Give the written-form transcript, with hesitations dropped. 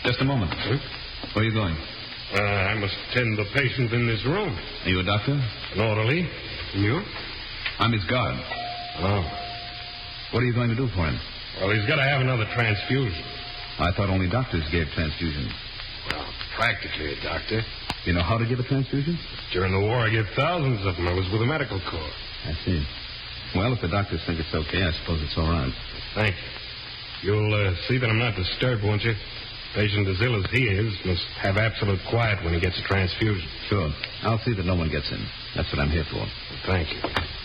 Just a moment. Where are you going? I must tend the patient in this room. Are you a doctor? An orderly. And you? I'm his guard. Oh. What are you going to do for him? Well, he's got to have another transfusion. I thought only doctors gave transfusions. Well, practically a doctor. You know how to give a transfusion? During the war, I gave thousands of them. I was with the medical corps. I see. Well, if the doctors think it's okay, I suppose it's all right. Thank you. You'll see that I'm not disturbed, won't you? Patient as ill as he is must have absolute quiet when he gets a transfusion. Sure. I'll see that no one gets in. That's what I'm here for. Thank you.